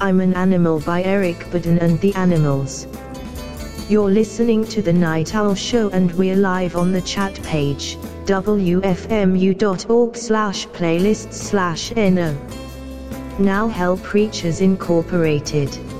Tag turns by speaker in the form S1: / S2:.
S1: I'm an Animal by Eric Burdon and the Animals. You're listening to The Night Owl Show and we're live on the chat page, wfmu.org/playlists/no. Now Hell Preachers Incorporated.